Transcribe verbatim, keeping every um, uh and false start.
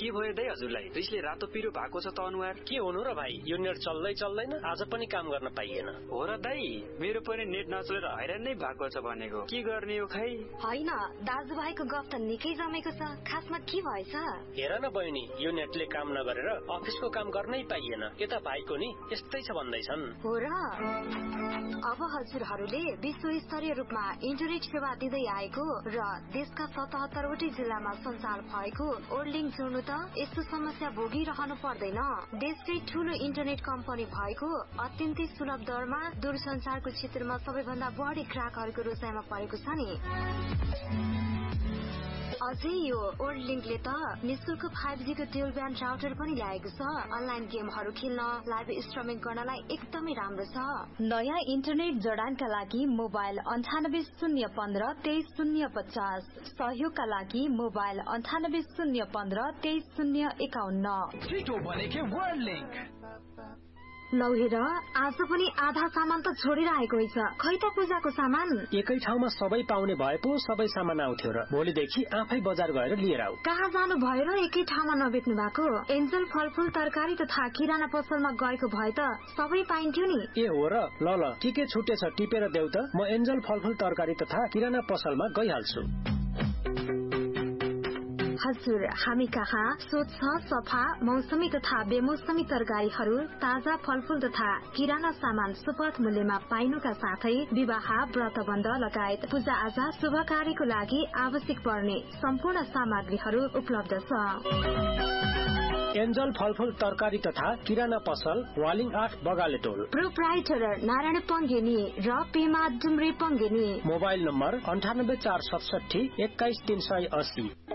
के भयो दाइ हजुरलाई? रिसले रातो पिरो भएको छ त अनुहार। के हुनु र भाइ, यो नेट चल्दै चल्दैन, आज पनि काम गर्न पाइएन। हो र दाइ, मेरो पनि नेट नचलेर हैरान नै भएको छ भनेको। के गर्ने हो खै? हैन, दाजुभाइको गफ त निकै जमेको छ। खासमा के भएछ? हेर न बहिनी, यो नेटले काम नगरेर अफिसको काम गर्नै पाइएन। यता भाइको नि यस्तै छ भन्दैछन्। हो र, अब हजुरहरूले विश्व स्तरीय रूपमा इन्टरनेट सेवा दिँदै आएको र देशका सतहत्तर वटै जिल्लामा सञ्चार भएको ओर्लिङ जोड्नु त यस्तो समस्या भोगिरहनु पर्दैन। देशकै ठूलो इन्टरनेट कम्पनी भएको अत्यन्तै सुलभ दरमा दूरसञ्चारको क्षेत्रमा सबैभन्दा बढी ग्राहकहरूको रोजाइमा परेको छ नि। अझै यो ओर्लिङले त निशुल्क फाइभ जी को ड्युल ब्यान्ड राउटर पनि ल्याएको छ। अनलाइन गेमहरू खेल्न, लाइभ स्ट्रिमिङ गर्नलाई एकदमै राम्रो छ। नयाँ इन्टरनेट जडानका लागि मोबाइल अन्ठानब्बे शून्य पन्ध्र तेइस शून्य पचास, सहयोगका लागि मोबाइल अन्ठानब्बे शून्य पन्ध्र तेइस शून्य एकाउन्न। लौ हेर, आज पनि आधा सामान त छोडेर आएको रहेछ। खै त पूजाको सामान एकै ठाउँमा सबै पाउने भए पो सबै सामान आउँथ्यो र भोलिदेखि आफै बजार गएर लिएर आऊ। कहाँ जानु भयो र एकै ठाउँमा नबेच्नु भएको? एन्जल फलफुल तरकारी तथा किराना पसलमा गएको भए त सबै पाइन्थ्यो नि। ए हो र, ल ल के के छुटेछ टिपेर देऊ त, म एन्जल फलफुल तरकारी तथा किराना पसलमा गइहाल्छु। हजुर, हामी कहाँ स्वच्छ, सफा, मौसमी तथा बेमौसमी तरकारीहरू, ताजा फलफूल तथा किराना सामान सुपथ मूल्यमा पाइनुका साथै विवाह, व्रतबन्ध लगायत पूजा आजा शुभ कार्यको लागि आवश्यक पर्ने सम्पूर्ण सामग्रीहरू उपलब्ध छ। एन्जल फलफुल तरकारी तथा किराना पसल, वालिङ आठ बगाले टोल। प्रोप्राइटर नारायण पङ्गेनी र पेमा डुम्रे पङ्गेनी। मोबाइल नम्बर अन्ठानब्बे चार सतसठी एक्काइस तीन सय अस्सी।